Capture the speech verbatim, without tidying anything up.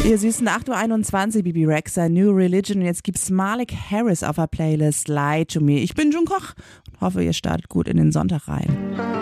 Ihr süßen acht Uhr einundzwanzig, Bibi Rexha, New Religion. Und jetzt gibt's Malik Harris auf der Playlist Lie to Me. Ich bin June Koch und hoffe, ihr startet gut in den Sonntag rein.